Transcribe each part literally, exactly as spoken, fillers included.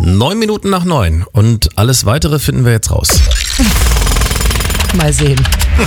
Neun Minuten nach neun und alles Weitere finden wir jetzt raus. Mal sehen.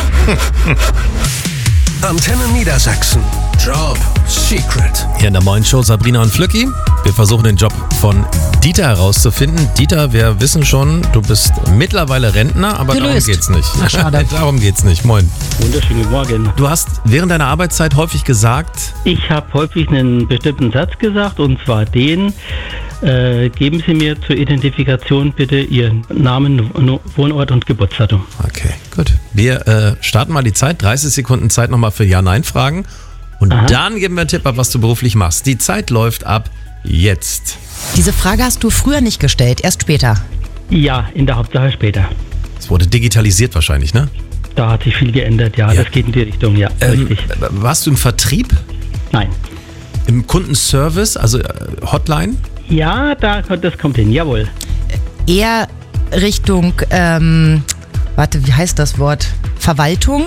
Antenne Niedersachsen. Job Secret. Hier in der Moin Show Sabrina und Flücki. Wir versuchen den Job von Dieter herauszufinden. Dieter, wir wissen schon, du bist mittlerweile Rentner, aber Gelöst. darum geht's nicht. Ach, schade. Darum geht's nicht. Moin. Wunderschönen Morgen. Du hast während deiner Arbeitszeit häufig gesagt, Ich habe häufig einen bestimmten Satz gesagt, und zwar den, äh, geben Sie mir zur Identifikation bitte Ihren Namen, No- Wohnort und Geburtsdatum. okay, gut. Wir äh, starten mal die Zeit. dreißig Sekunden Zeit nochmal für Ja-Nein-Fragen. Und Aha. dann geben wir einen Tipp ab, was du beruflich machst. Die Zeit läuft ab jetzt. Diese Frage hast du früher nicht gestellt, erst später. Ja, in der Hauptsache später. Es wurde digitalisiert wahrscheinlich, ne? Da hat sich viel geändert, ja, Ja. das geht in die Richtung, ja, Ähm, richtig. warst du im Vertrieb? Nein. Im Kundenservice, also äh, Hotline? Ja, da, das kommt hin, jawohl. Eher Richtung, ähm, warte, wie heißt das Wort? Verwaltung?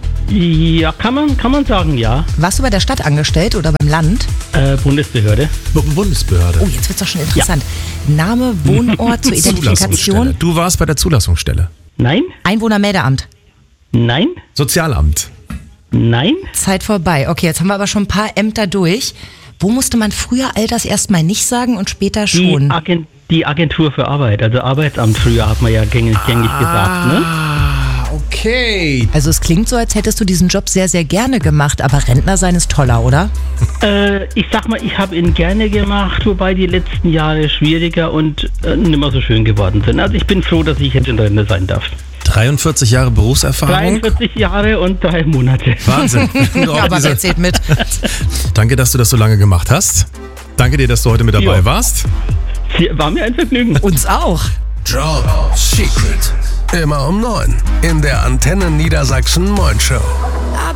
Ja, kann man, kann man sagen, ja. Warst du bei der Stadt angestellt oder beim Land? Äh, Bundesbehörde. B- Bundesbehörde. Oh, jetzt wird's doch schon interessant. Name, Wohnort zur Zulassungsstelle. Identifikation, Du warst bei der Zulassungsstelle. Nein, Einwohnermeldeamt. nein, Sozialamt. nein. Zeit vorbei. Okay, jetzt haben wir aber schon ein paar Ämter durch. Wo musste man früher all das erstmal nicht sagen und später Die, schon? Agent, die Agentur für Arbeit, also Arbeitsamt früher hat man ja gängig, gängig gesagt, ne? Ah, okay. Also es klingt so, als hättest du diesen Job sehr, sehr gerne gemacht, aber Rentner sein ist toller, oder? Äh, ich sag mal, ich habe ihn gerne gemacht, wobei die letzten Jahre schwieriger und äh, nicht mehr so schön geworden sind. Also ich bin froh, dass ich jetzt in Rente sein darf. dreiundvierzig Jahre Berufserfahrung. dreiundvierzig Jahre und drei Monate. Wahnsinn. Du auch Aber diese- wer zählt mit? Danke, dass du das so lange gemacht hast. Danke dir, dass du heute mit dabei Ja. warst. War mir ein Vergnügen. Uns auch. Job Secret. Immer um neun in der Antenne Niedersachsen Moin Show.